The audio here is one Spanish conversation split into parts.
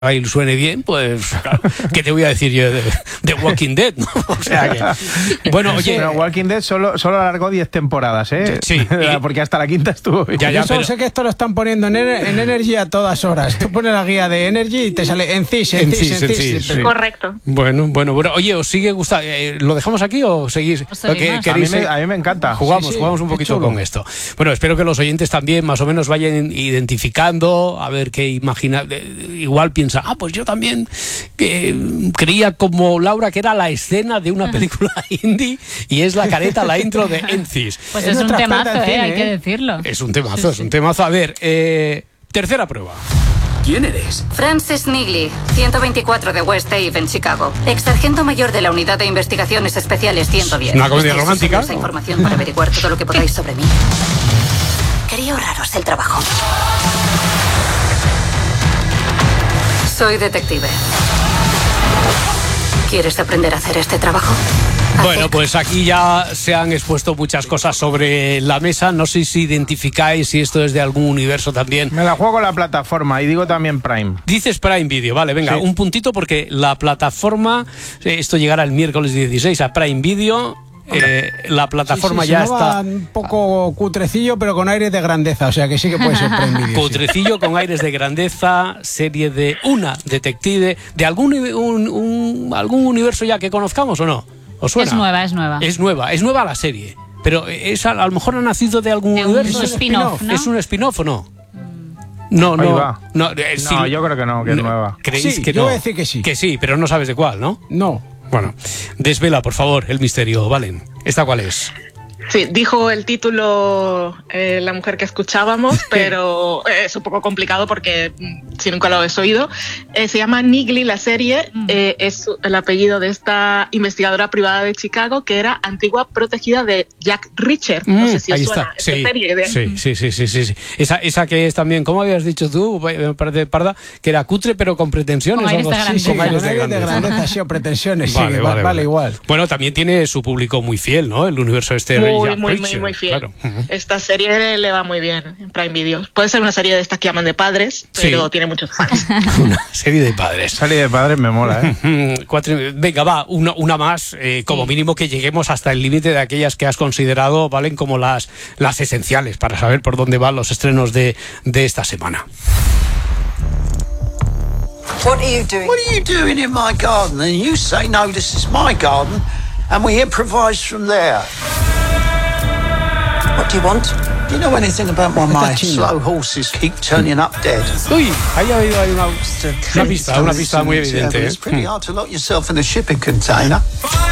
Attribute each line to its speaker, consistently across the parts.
Speaker 1: ahí suene bien, pues claro, ¿qué te voy a decir yo de Walking Dead, ¿no? O sea que, bueno, oye,
Speaker 2: pero Walking Dead solo alargó 10 temporadas, ¿eh?
Speaker 1: Sí.
Speaker 2: Porque hasta la quinta estuvo bien.
Speaker 3: Yo solo sé que esto lo están poniendo en Energy a todas horas. Tú pones la guía de Energy y te sale en CIS.
Speaker 1: Sí.
Speaker 4: Correcto.
Speaker 1: Bueno, oye, ¿os sigue gustando? ¿Lo dejamos aquí o seguís?
Speaker 2: A mí me encanta.
Speaker 1: Jugamos un poquito con esto. Bueno, espero que los oyentes también más o menos vayan identificando, a ver qué imagina. Igual piensa, pues yo también creía como Laura que era la escena de una película indie y es la careta, la intro de Encis.
Speaker 5: Pues es un temazo, hay que decirlo.
Speaker 1: Es un temazo. A ver, tercera prueba.
Speaker 6: ¿Quién eres?
Speaker 7: Frances Nigley, 124 de West Ave, en Chicago. Ex sargento mayor de la Unidad de Investigaciones Especiales 110.
Speaker 1: ¿Una comedia romántica?
Speaker 7: Esa información para averiguar todo lo que podáis sobre mí. Quería ahorraros el trabajo. Soy detective. ¿Quieres aprender a hacer este trabajo?
Speaker 1: Bueno, pues aquí ya se han expuesto muchas cosas sobre la mesa. No sé si identificáis si esto es de algún universo también.
Speaker 2: Me la juego la plataforma y digo también Prime.
Speaker 1: Dices Prime Video, vale, venga, sí. Un puntito porque la plataforma, esto llegará el miércoles 16 a Prime Video. La plataforma ya está
Speaker 3: un poco cutrecillo, pero con aires de grandeza, o sea que sí que puede ser Prime Video.
Speaker 1: Cutrecillo, con aires de grandeza, serie de una detective, de algún universo ya que conozcamos o no. ¿Os suena?
Speaker 5: Es
Speaker 1: nueva la serie, pero a lo mejor ha nacido de algún universo.
Speaker 5: Es un spin-off, ¿no?
Speaker 1: ¿Es un spin-off o no?
Speaker 2: No,
Speaker 1: No,
Speaker 2: yo creo que no, que es nueva.
Speaker 1: ¿Creéis
Speaker 3: sí,
Speaker 1: que
Speaker 3: yo
Speaker 1: no?
Speaker 3: voy a decir que sí.
Speaker 1: Que sí, pero no sabes de cuál, ¿no?
Speaker 3: No.
Speaker 1: Bueno, desvela, por favor, el misterio, Valen. ¿Esta cuál es?
Speaker 4: Sí, dijo el título la mujer que escuchábamos, pero es un poco complicado porque si nunca lo habéis oído. Se llama Nigley la serie, es el apellido de esta investigadora privada de Chicago que era antigua protegida de Jack Reacher. No sé si os suena esta serie.
Speaker 1: Sí. Esa que es también, ¿cómo habías dicho tú, Parda? Que era cutre pero con pretensiones.
Speaker 5: Con aires de grandeza.
Speaker 3: Con aires de grandeza, sí, o pretensiones, vale igual.
Speaker 1: Bueno, también tiene su público muy fiel, ¿no? El universo
Speaker 4: Muy fiel.
Speaker 1: Claro.
Speaker 4: Esta serie le va muy bien en Prime Video. Puede ser una serie de estas que llaman de padres, pero tiene muchos fans.
Speaker 1: Una serie de padres.
Speaker 2: Serie de padres me mola, ¿eh?
Speaker 1: Venga, va, una más, como mínimo que lleguemos hasta el límite de aquellas que has considerado, Valen, como las esenciales para saber por dónde van los estrenos de esta semana.
Speaker 6: What are you doing in my garden? And you say, no, this is my garden, and we improvise from there. What do you want? Do you know anything about why my slow horses keep turning up dead?
Speaker 1: Uy, ahí hay una pista muy evidente.
Speaker 6: It's pretty hard to lock yourself in a shipping container.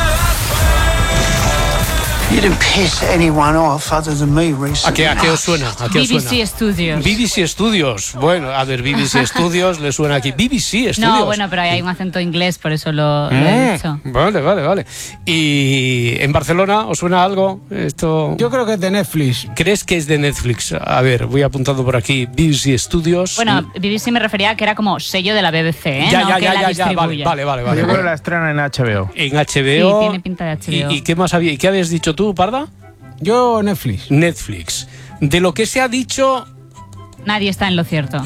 Speaker 6: You didn't piss anyone off other than me recently.
Speaker 1: ¿A qué os suena?
Speaker 5: BBC Studios.
Speaker 1: BBC Studios. Bueno, a ver, BBC Studios le suena aquí. BBC Studios.
Speaker 5: No, bueno, pero ahí hay un acento inglés, por eso lo he dicho.
Speaker 1: Vale. ¿Y en Barcelona os suena algo? Esto.
Speaker 3: Yo creo que es de Netflix.
Speaker 1: ¿Crees que es de Netflix? A ver, voy apuntando por aquí. BBC Studios.
Speaker 5: Bueno, BBC me refería a que era como sello de la BBC, ¿eh?
Speaker 1: Ya,
Speaker 5: distribuye.
Speaker 1: vale.
Speaker 2: Yo creo que la estrenan en HBO.
Speaker 1: En HBO.
Speaker 5: Sí, tiene pinta de HBO.
Speaker 1: ¿Y qué más había? ¿Y qué habías dicho tú, Parda?
Speaker 3: Yo Netflix.
Speaker 1: De lo que se ha dicho,
Speaker 5: nadie está en lo cierto.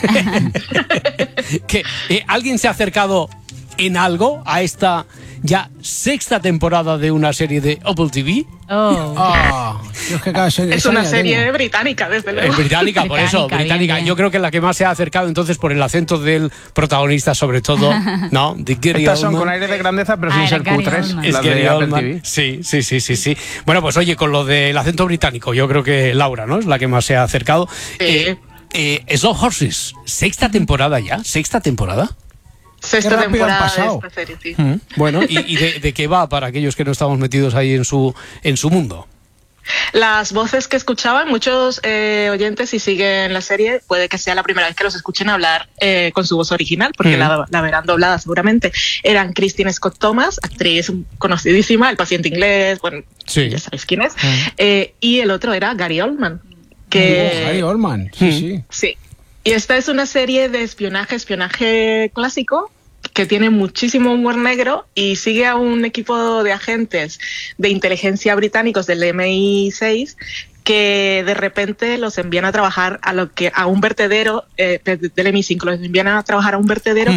Speaker 1: que alguien se ha acercado en algo a esta ya sexta temporada de una serie de Apple TV.
Speaker 4: Es una serie británica, desde luego.
Speaker 1: Es británica, por eso, británica. Bien. Yo creo que es la que más se ha acercado entonces por el acento del protagonista, sobre todo, ¿no? De Gary
Speaker 2: Estas son
Speaker 1: Oldman.
Speaker 2: con aire de grandeza, pero sin ser cutres.
Speaker 1: Es
Speaker 2: las
Speaker 1: Gary
Speaker 2: de Apple
Speaker 1: Oldman.
Speaker 2: TV.
Speaker 1: Sí. Bueno, pues oye, con lo del acento británico, yo creo que Laura, ¿no? Es la que más se ha acercado.
Speaker 4: Sí.
Speaker 1: Slow Horses, ¿sexta temporada ya? ¿Sexta temporada?
Speaker 4: Sexta temporada de esta serie, sí.
Speaker 1: Bueno, ¿y de qué va para aquellos que no estamos metidos ahí en su mundo?
Speaker 4: Las voces que escuchaban muchos oyentes, si siguen la serie, puede que sea la primera vez que los escuchen hablar con su voz original, porque la verán doblada seguramente. Eran Christine Scott Thomas, actriz conocidísima, El paciente inglés, bueno, ya sabéis quién es. Y el otro era Gary Oldman.
Speaker 3: Gary Oldman,
Speaker 4: sí. Y esta es una serie de espionaje clásico que tiene muchísimo humor negro y sigue a un equipo de agentes de inteligencia británicos del MI6 que de repente los envían a trabajar a un vertedero, del MI5, los envían a trabajar a un vertedero